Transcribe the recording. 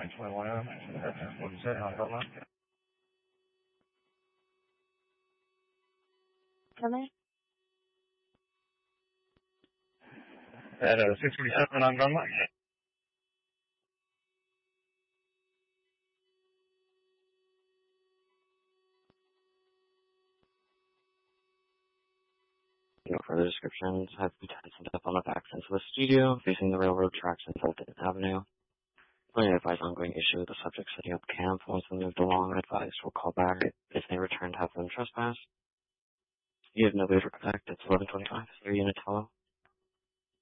What did you say? I don't know. Come in. At 647 on Gunlock. No further descriptions have been sent up on the facts into the studio, facing the railroad tracks in Fulton Avenue. When you advise ongoing issue with the subject setting up camp, once they moved along, advised will call back if they return to have them trespass. You have no way to protect. It's 1125. 3 units follow.